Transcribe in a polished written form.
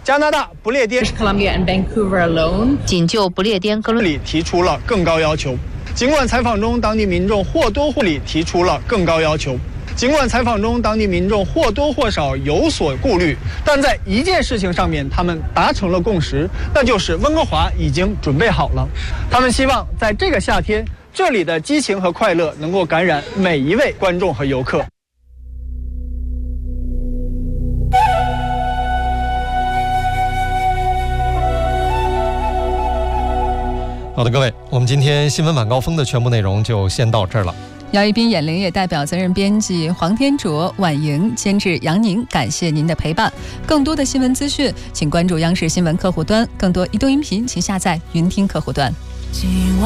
加拿大不列颠 Columbia and Vancouver alone 仅就不列颠哥伦里提出了更高要求。尽管采访中当地民众或多或少提出了更高要求，尽管采访中当地民众或多或少有所顾虑，但在一件事情上面他们达成了共识，那就是温哥华已经准备好了。他们希望在这个夏天，这里的激情和快乐能够感染每一位观众和游客。 好的，各位，我们今天新闻晚高峰的全部内容就先到这儿了。 姚一斌、眼玲也代表责任编辑黄天卓、婉莹、监制杨宁，感谢您的陪伴。更多的新闻资讯，请关注央视新闻客户端；更多移动音频，请下载云听客户端。